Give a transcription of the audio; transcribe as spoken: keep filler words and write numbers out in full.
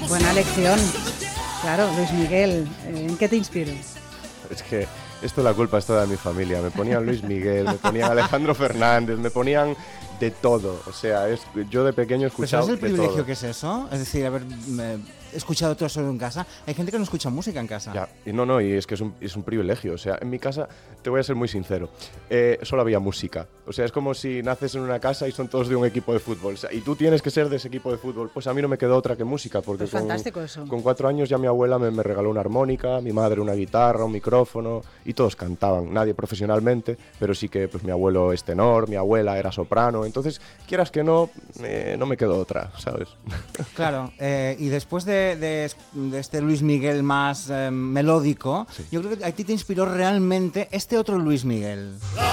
Buena lección. Claro, Luis Miguel, ¿en qué te inspiro? Es que esto la culpa es toda de mi familia. Me ponían Luis Miguel, me ponían Alejandro Fernández, me ponían de todo. O sea, es, yo de pequeño he escuchado ¿Sabes el de privilegio todo. que es eso? Es decir, haber eh, escuchado todo eso en casa. Hay gente que no escucha música en casa. Ya, y no, no, y es que es un, es un privilegio. O sea, en mi casa, te voy a ser muy sincero, eh, solo había música. O sea, es como si naces en una casa y son todos de un equipo de fútbol. O sea, y tú tienes que ser de ese equipo de fútbol. Pues a mí no me quedó otra que música, porque Pues con, fantástico eso. con cuatro años ya mi abuela me, me regaló una armónica, mi madre una guitarra, un micrófono, y todos cantaban. Nadie profesionalmente, pero sí que pues mi abuelo es tenor, mi abuela era soprano. Entonces, quieras que no, eh, no me quedó otra, ¿sabes? Claro, eh, y después de, de, de este Luis Miguel más eh, melódico, Sí. yo creo que a ti te inspiró realmente este otro Luis Miguel.